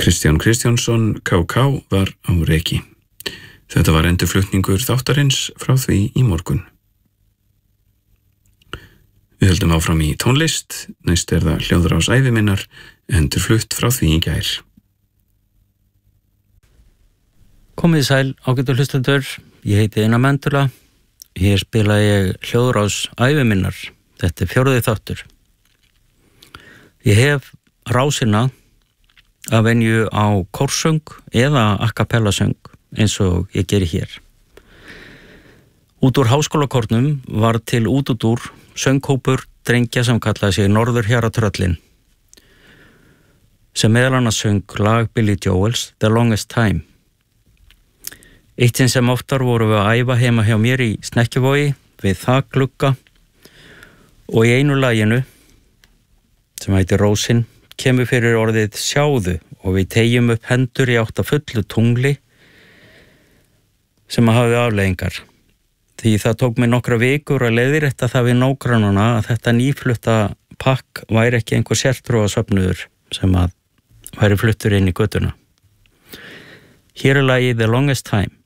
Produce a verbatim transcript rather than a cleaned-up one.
Kristján Kristjánsson, K K, var á reki. Þetta var endurflutningur þáttarins frá því í morgun. Við höldum áfram í tónlist, næst er það Hljóðrás ævi minnar, endurflutt frá því í gær. Komið sæl, ágætu hlustendur, ég heiti Einar Mendula, hér spila ég Hljóðrás ævi minnar, þetta er fjórði þáttur. Ég hef rásina að venju á kórsöng eða a cappella söng eins og ég geri hér. Út úr háskólakórnum var til út út úr sönghópur drengja sem kallaði sig Norðurhjaratröllin, sem meðal annars söng lag Billy Joel's The Longest Time. Eitt sinn sem oftar voru við að æfa heima hjá mér í Snekkjuvogi við þakglugga og í einu laginu sem heitir Rósin kemur fyrir orðið sjáðu og við tegjum upp hendur í átt að fullu tungli sem að hafi afleiðingar. Því það tók mig nokkra vikur að leiðrétta það við nágrannana að þetta nýflutta pakk væri ekki einhver sértrúa söfnuður sem að væri fluttur inn í götuna. Hér er lagið The Longest Time.